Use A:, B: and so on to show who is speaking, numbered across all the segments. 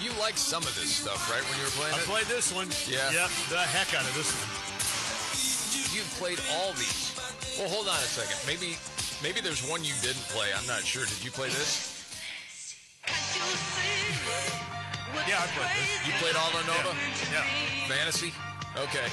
A: You liked some of this stuff, right, when you were playing
B: I
A: it?
B: played this one.
A: Yeah.
B: Yep, the heck out of this one.
A: You played all these. Well, hold on a second. Maybe there's one you didn't play. I'm not sure. Did you play this?
B: Yeah, I played this.
A: You played all the Nova?
B: Yeah.
A: Fantasy? Okay.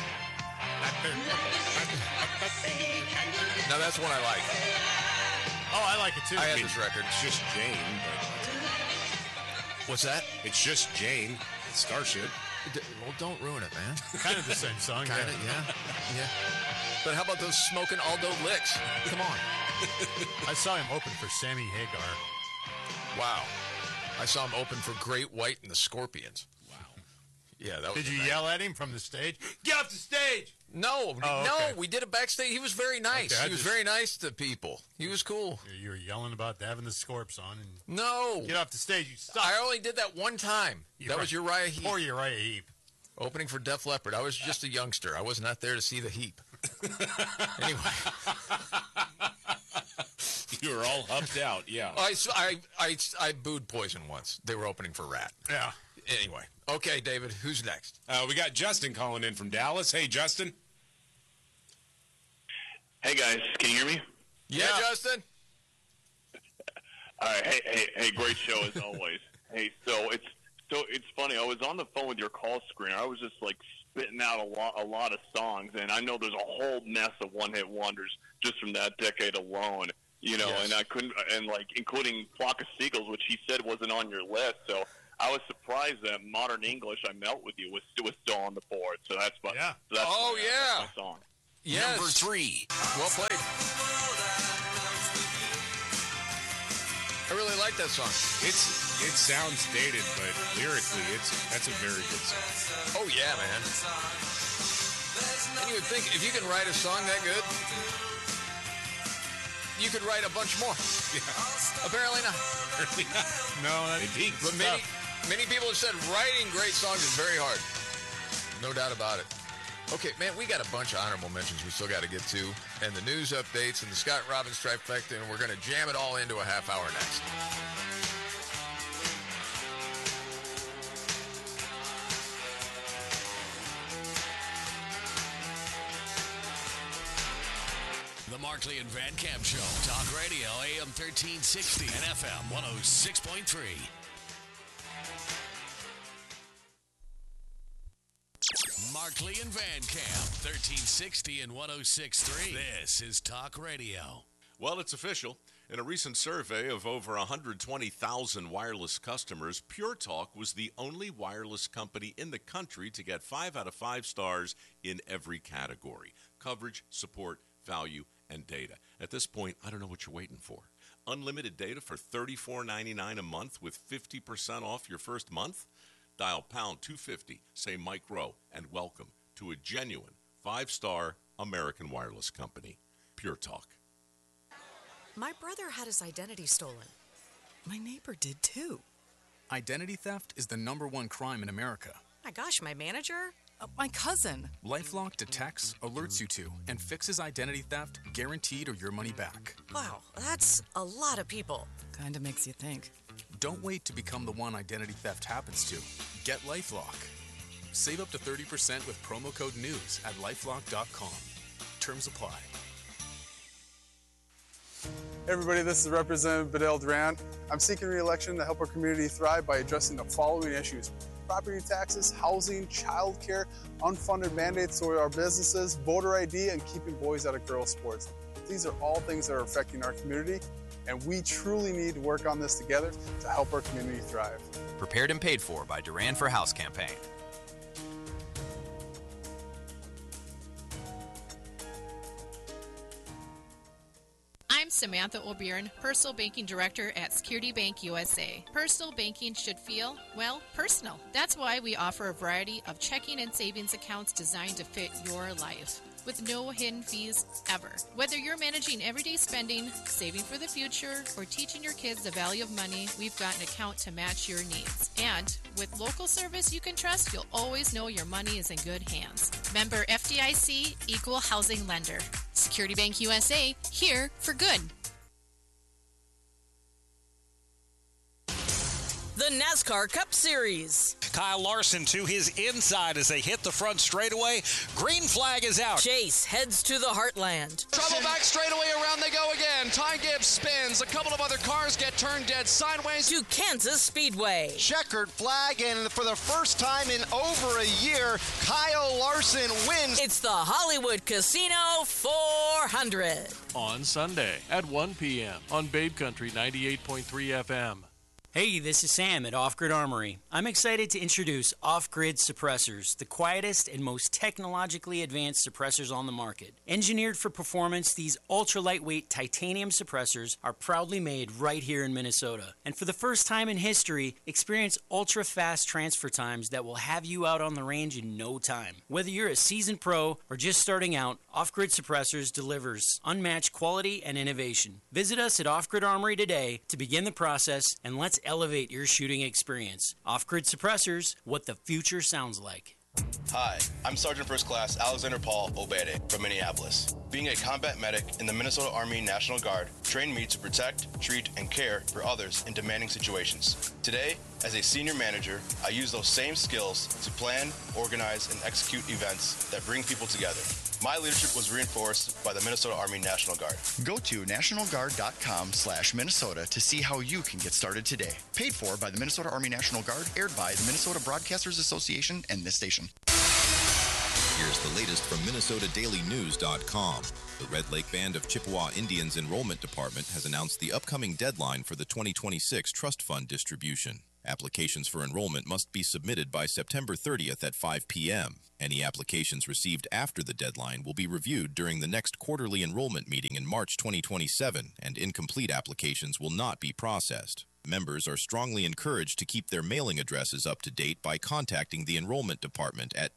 A: Now that's one I like.
B: Oh, I like it too.
A: I had this record.
C: It's just Jane, but
A: What's that?
C: it's just Jane. It's Starship.
A: Well, don't ruin it, man.
B: Kind of the same song.
A: Kind of, yeah. But how about those smoking Aldo licks? Come on.
B: I saw him open for Sammy Hagar.
A: Wow. I saw him open for Great White and the Scorpions. Wow. Yeah, that was.
B: Did you yell at him from the stage? Get off the stage!
A: No,
B: Oh,
A: no.
B: okay.
A: We did it backstage. He was very nice.
B: Okay,
A: He was very nice to people. He was cool.
B: You were yelling about having the Scorps on and
A: No.
B: get off the stage. You suck.
A: I only did that one time. That was Uriah Heep.
B: Poor Uriah Heep.
A: Opening for Def Leppard. I was just a youngster. I was not there to see the Heap. Anyway.
C: You were all upped out, yeah.
A: I booed Poison once. They were opening for Rat.
B: Yeah.
A: Anyway. Okay, David, who's next?
C: We got Justin calling in from Dallas. Hey, Justin.
D: Hey guys, can you hear me?
A: Yeah, Justin.
D: All right. Hey, great show as always. Hey, so it's funny. I was on the phone with your call screen. I was just like spitting out a lot of songs, and I know there's a whole mess of one-hit wonders just from that decade alone. You know,
A: Yes.
D: and I couldn't, and like including Flock of Seagulls, which he said wasn't on your list. So I was surprised that Modern English, I Melt With You, was still on the board. So that's my,
B: Yeah.
D: so that's
A: Oh,
D: my,
A: yeah.
D: that's my song.
A: Yes.
E: Number 3.
A: Well played. I really like that song.
C: It sounds dated, but lyrically, that's a very good song.
A: Oh, yeah, man. And you would think if you can write a song that good, you could write a bunch more.
C: Yeah.
A: Apparently not.
B: No, that's
C: Indeed.
A: But many people have said writing great songs is very hard. No doubt about it. Okay, man, we got a bunch of honorable mentions we still got to get to, and the news updates and the Scott Robbins trifecta, and we're going to jam it all into a half hour next.
E: The Markley and Van Camp Show. Talk Radio, AM 1360 and FM 106.3. Markley and Van Camp, 1360 and 106.3. This is Talk Radio.
F: Well, it's official. In a recent survey of over 120,000 wireless customers, Pure Talk was the only wireless company in the country to get 5 out of 5 stars in every category: coverage, support, value, and data. At this point, I don't know what you're waiting for. Unlimited data for $34.99 a month with 50% off your first month? Dial pound 250, say Mike Rowe, and welcome to a genuine 5-star American wireless company, Pure Talk.
G: My brother had his identity stolen. My neighbor did too.
H: Identity theft is the #1 crime in America.
G: My gosh, my manager?
I: My cousin.
H: LifeLock detects, alerts you to, and fixes identity theft, guaranteed or your money back.
G: Wow, that's a lot of people.
I: Kinda makes you think.
H: Don't wait to become the one identity theft happens to. Get LifeLock. Save up to 30% with promo code NEWS at lifelock.com. Terms apply.
J: Hey everybody, this is Representative Bedell Durant. I'm seeking re-election to help our community thrive by addressing the following issues: property taxes, housing, childcare, unfunded mandates to our businesses, voter ID, and keeping boys out of girls' sports. These are all things that are affecting our community, and we truly need to work on this together to help our community thrive.
K: Prepared and paid for by Duran for House campaign.
L: I'm Samantha O'Byrne, Personal Banking Director at Security Bank USA. Personal banking should feel, well, personal. That's why we offer a variety of checking and savings accounts designed to fit your life, with no hidden fees ever. Whether you're managing everyday spending, saving for the future, or teaching your kids the value of money, we've got an account to match your needs. And with local service you can trust, you'll always know your money is in good hands. Member FDIC, Equal Housing Lender. Security Bank USA, here for good.
M: The NASCAR Cup Series.
N: Kyle Larson to his inside as they hit the front straightaway. Green flag is out.
M: Chase heads to the Heartland.
O: Trouble back straightaway, around they go again. Ty Gibbs spins. A couple of other cars get turned dead sideways.
M: To Kansas Speedway.
P: Checkered flag, and for the first time in over a year, Kyle Larson wins.
M: It's the Hollywood Casino 400.
Q: On Sunday at 1 p.m. on Babe Country 98.3 FM.
R: Hey, this is Sam at Off Grid Armory. I'm excited to introduce Off Grid Suppressors, the quietest and most technologically advanced suppressors on the market. Engineered for performance, these ultra-lightweight titanium suppressors are proudly made right here in Minnesota. And for the first time in history, experience ultra-fast transfer times that will have you out on the range in no time. Whether you're a seasoned pro or just starting out, Off Grid Suppressors delivers unmatched quality and innovation. Visit us at Off Grid Armory today to begin the process, and let's elevate your shooting experience. Off-Grid Suppressors, what the future sounds like.
S: Hi, I'm Sergeant First Class Alexander Paul Obede from Minneapolis. Being a combat medic in the Minnesota Army National Guard trained me to protect, treat, and care for others in demanding situations. Today, as a senior manager, I use those same skills to plan, organize, and execute events that bring people together. My leadership was reinforced by the Minnesota Army National Guard.
T: Go to nationalguard.com/Minnesota to see how you can get started today. Paid for by the Minnesota Army National Guard, aired by the Minnesota Broadcasters Association and this station.
U: Here's the latest from MinnesotaDailyNews.com. The Red Lake Band of Chippewa Indians Enrollment Department has announced the upcoming deadline for the 2026 Trust Fund distribution. Applications for enrollment must be submitted by September 30th at 5 p.m. Any applications received after the deadline will be reviewed during the next quarterly enrollment meeting in March 2027, and incomplete applications will not be processed. Members are strongly encouraged to keep their mailing addresses up to date by contacting the Enrollment Department at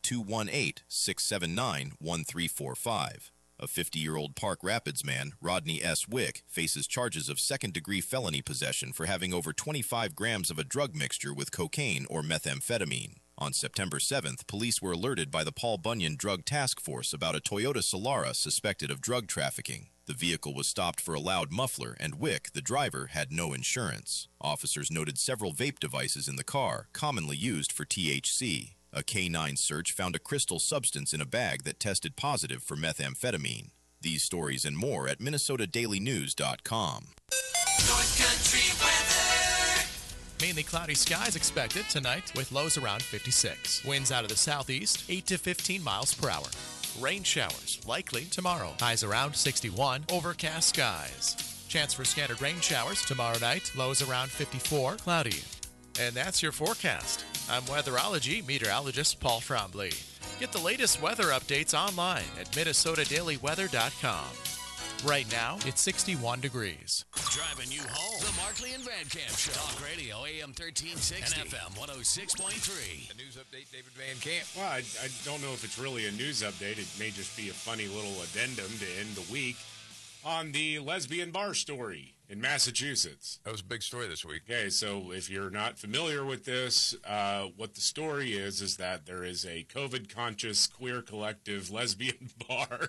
U: 218-679-1345. A 50-year-old Park Rapids man, Rodney S. Wick, faces charges of second-degree felony possession for having over 25 grams of a drug mixture with cocaine or methamphetamine. On September 7th, police were alerted by the Paul Bunyan Drug Task Force about a Toyota Solara suspected of drug trafficking. The vehicle was stopped for a loud muffler, and Wick, the driver, had no insurance. Officers noted several vape devices in the car, commonly used for THC. A K-9 search found a crystal substance in a bag that tested positive for methamphetamine. These stories and more at MinnesotaDailyNews.com.
V: North Country weather. Mainly cloudy skies expected tonight with lows around 56. Winds out of the southeast, 8 to 15 miles per hour. Rain showers likely tomorrow. Highs around 61. Overcast skies. Chance for scattered rain showers tomorrow night. Lows around 54. Cloudy. And that's your forecast. I'm weatherology meteorologist Paul Trombley. Get the latest weather updates online at MinnesotaDailyWeather.com. Right now, it's 61 degrees.
E: Driving you home. The Markley and Van Camp Show. Talk Radio, AM 1360 and FM 106.3.
A: The news update, David Van Camp.
C: Well, I don't know if it's really a news update. It may just be a funny little addendum to end the week on the lesbian bar story in Massachusetts.
A: That was a big story this week.
C: Okay, so if you're not familiar with this, what the story is that there is a COVID-conscious queer collective lesbian bar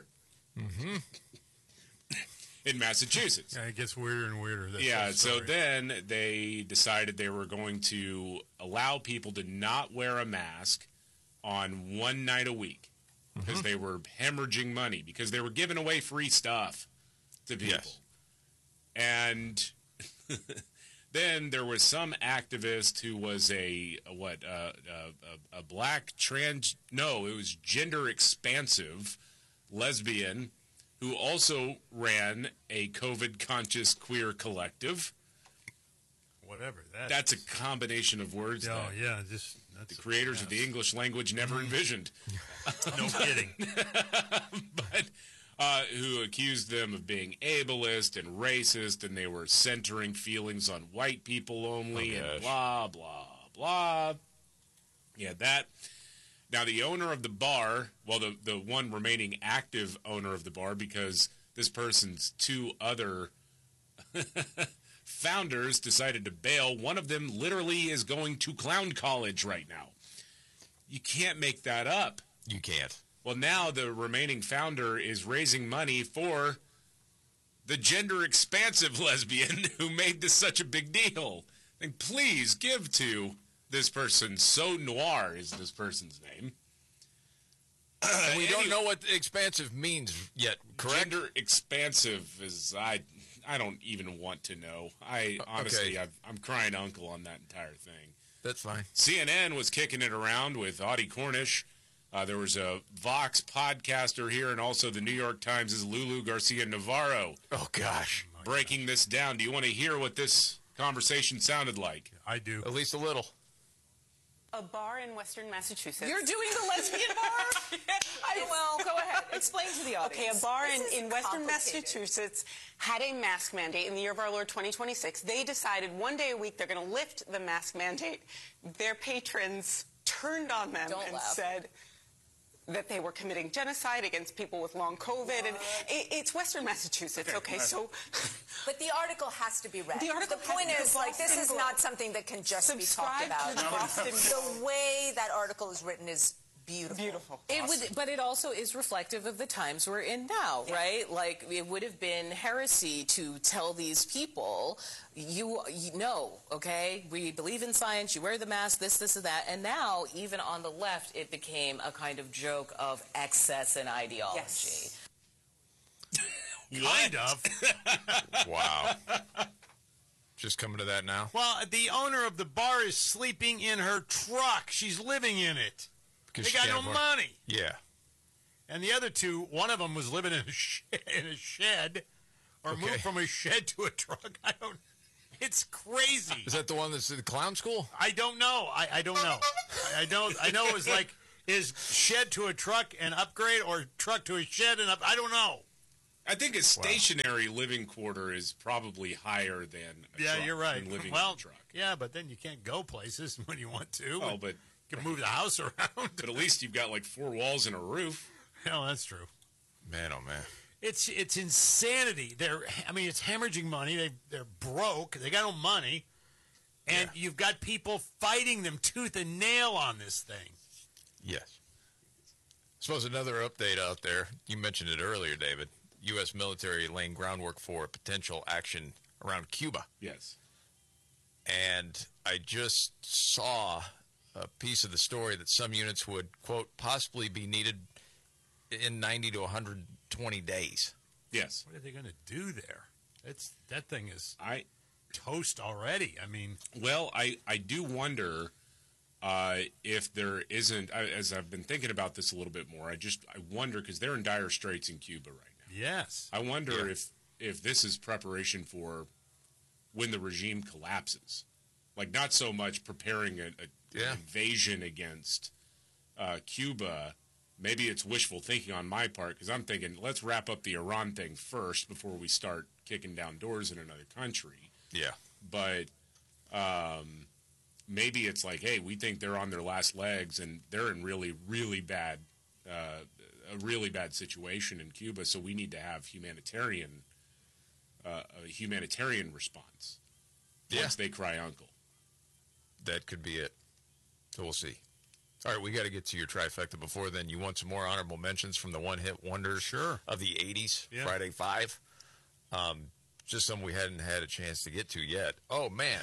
C: in Massachusetts.
B: Yeah, it gets weirder and weirder.
C: So then they decided they were going to allow people to not wear a mask on one night a week because they were hemorrhaging money, because they were giving away free stuff to people. Yes. And then there was some activist who was a black trans, no, it was gender expansive lesbian who also ran a COVID-conscious queer collective.
B: Whatever.
C: That's a combination of words that the creators of the English language never envisioned.
B: No kidding.
C: But who accused them of being ableist and racist, and they were centering feelings on white people only, and blah, blah, blah. Yeah, that. Now, the owner of the bar, well, the one remaining active owner of the bar, because this person's two other founders decided to bail. One of them literally is going to clown college right now. You can't make that up.
A: You can't.
C: Well, now the remaining founder is raising money for the gender expansive lesbian who made this such a big deal. And please give to this person. So Noir is this person's name.
A: And we don't know what expansive means yet, correct?
C: Gender expansive is, I don't even want to know. Honestly,
A: Okay.
C: I'm crying uncle on that entire thing.
A: That's fine.
C: CNN was kicking it around with Audie Cornish. There was a Vox podcaster here, and also the New York Times' Lulu Garcia Navarro.
A: Oh, gosh.
C: Breaking this down. Do you want to hear what this conversation sounded like?
B: I do.
A: At least a little.
D: A bar in Western Massachusetts.
M: You're doing the lesbian bar? Well, go ahead. Explain to the audience.
D: Okay, a bar in Western
M: complicated.
D: Massachusetts had a mask mandate in the year of our Lord 2026. They decided one day a week they're going to lift the mask mandate. Their patrons turned on them and said that they were committing genocide against people with long COVID. And it's Western Massachusetts, okay? So,
F: but the article has to be read.
D: The article
F: the point
D: has
F: is,
D: to-
F: like, this is
D: Boston
F: not
D: Globe.
F: something that can just be
D: Subscribe
F: talked
D: to the
F: about.
D: Boston Globe.
F: The way that article is written is beautiful.
M: But it also is reflective of the times we're in now, right? Like, it would have been heresy to tell these people, you know, okay, we believe in science, you wear the mask, this, and that. And now, even on the left, it became a kind of joke of excess and ideology.
D: Yes.
B: Kind of.
A: Wow. Just coming to that now?
B: Well, the owner of the bar is sleeping in her truck. She's living in it.
A: Because
B: They
A: she
B: got no
A: can't afford-
B: money.
A: Yeah.
B: And the other two, one of them was living in a shed, or
A: Okay.
B: moved from a shed to a truck. I don't. It's crazy.
A: Is that the one that's in the clown school?
B: I don't know. I don't know. I know it was like, is shed to a truck an upgrade, or truck to a shed and up? I don't know.
C: I think a stationary living quarter is probably higher than a truck,
B: you're right.
C: than living in
B: Well,
C: a truck.
B: yeah, but then you can't go places when you want to.
C: Oh, but
B: you can move the house around.
C: But at least you've got like 4 walls and a roof.
B: No, that's true.
A: Man, oh man.
B: It's insanity. It's hemorrhaging money. They're broke. They got no money, and you've got people fighting them tooth and nail on this thing.
A: Yes. Suppose another update out there. You mentioned it earlier, David. U.S. military laying groundwork for potential action around Cuba.
C: Yes.
A: And I just saw a piece of the story that some units would, quote, possibly be needed in 90 to 120 days.
C: Yes.
B: What are they going to do there? That thing is toast already. I mean,
C: well, I do wonder if there isn't, as I've been thinking about this a little bit more, I wonder, because they're in dire straits in Cuba right now.
B: Yes.
C: I wonder if this is preparation for when the regime collapses. Like, not so much preparing an invasion against Cuba. Maybe it's wishful thinking on my part, because I'm thinking, let's wrap up the Iran thing first before we start kicking down doors in another country.
A: Yeah.
C: But maybe it's like, hey, we think they're on their last legs, and they're in really, really bad a really bad situation in Cuba, so we need to have a humanitarian response once they cry uncle.
A: That could be it. So we'll see. All right, we got to get to your trifecta. Before then, you want some more honorable mentions from the one-hit wonders of the 80s, Friday 5? Just some we hadn't had a chance to get to yet. Oh, man.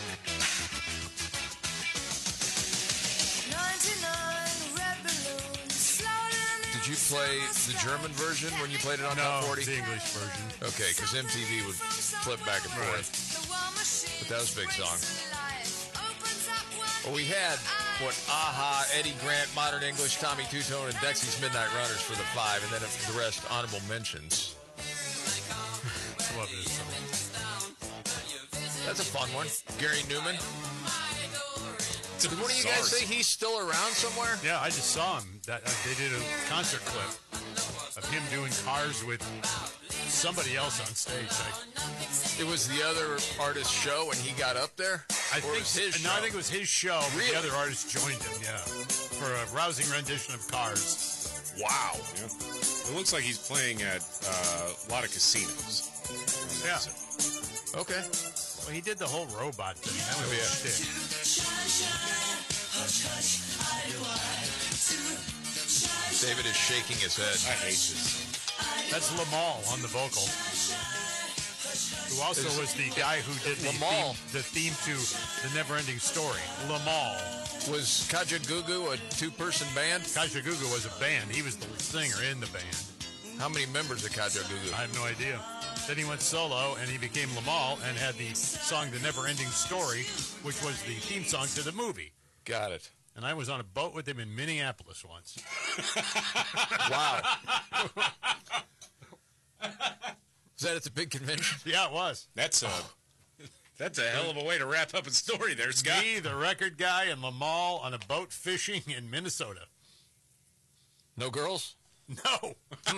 A: Did you play the German version when you played it on Top 40?
B: The English version.
A: Okay, because MTV would flip back and forth. But that was a big song. Well, we had Aha, Eddie Grant, Modern English, Tommy Two-Tone, and Dexy's Midnight Runners for the 5, and then the rest honorable mentions.
B: I love this song.
A: That's a fun one. Gary Newman. Did one of you guys say he's still around somewhere?
B: Yeah, I just saw him. They did a concert clip of him doing Cars with somebody else on stage.
A: It was the other artist's show, and he got up there?
B: I think it was his show. But
A: Really?
B: the other artist joined him, for a rousing rendition of Cars.
C: Wow. Yeah. It looks like he's playing at a lot of casinos.
B: Yeah.
A: Okay.
B: Well, he did the whole robot thing. That was his shtick.
A: David is shaking his head.
C: I hate this.
B: That's Lamal on the vocal. Who also was the guy who did the theme to The Never-Ending Story. Lamal.
A: Was Kaja Gugu a two-person band?
B: Kaja Gugu was a band. He was the singer in the band.
A: How many members of Kaja Gugu?
B: I have no idea. Then he went solo, and he became Lamal and had the song The Never-Ending Story, which was the theme song to the movie.
A: Got it.
B: And I was on a boat with him in Minneapolis once.
A: Wow. Was that at the big convention?
B: Yeah, it was.
C: That's a hell of a way to wrap up a story there, Scott.
B: Me, the record guy, and Lamal on a boat fishing in Minnesota.
A: No girls?
B: No.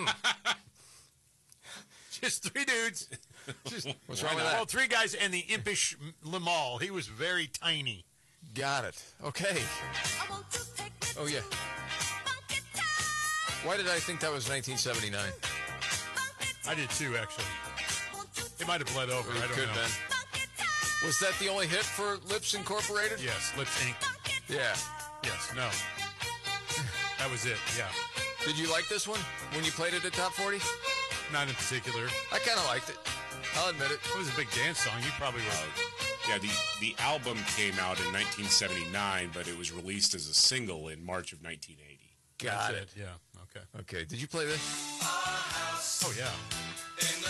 B: Just three dudes.
A: What's wrong with that?
B: Well, three guys and the impish Lamal. He was very tiny.
A: Got it. Okay. Oh, yeah. Why did I think that was 1979?
B: I did too, actually. It might have bled over. I don't know.
A: Was that the only hit for Lips Incorporated?
B: Yes, Lips Inc.
A: Yeah.
B: Yes, no. That was it, yeah.
A: Did you like this one when you played it at Top 40?
B: Not in particular.
A: I kind of liked it. I'll admit it.
B: It was a big dance song. You probably were.
C: Yeah, the album came out in 1979, but it was released as a single in March of 1980.
A: Got it.
B: Yeah, okay.
A: Okay, did you play this?
B: Oh, yeah.
G: In the